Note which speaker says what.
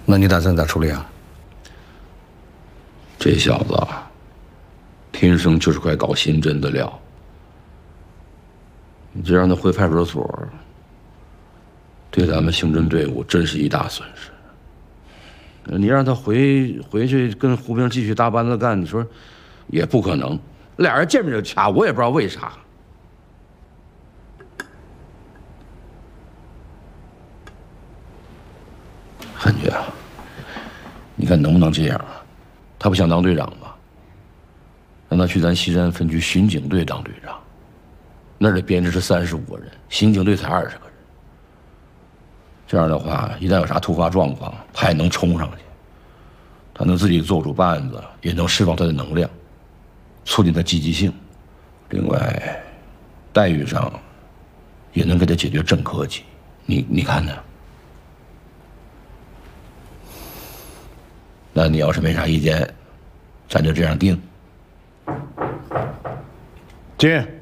Speaker 1: 那你打算咋处理啊？
Speaker 2: 这小子啊，天生就是块搞刑侦的料。你这让他回派出所，对咱们刑侦队伍真是一大损失。你让他回去跟胡兵继续搭班子干，你说也不可能。俩人见面就掐，我也不知道为啥。汉爵啊，你看能不能这样啊？他不想当队长吗？让他去咱西站分局巡警队当队长，那儿的编制是35个人，刑警队才20个人。这样的话，一旦有啥突发状况，他也能冲上去。他能自己做主办案子，也能释放他的能量，促进他积极性。另外，待遇上也能给他解决正科级。你看呢？那你要是没啥意见，咱就这样定。
Speaker 1: 进。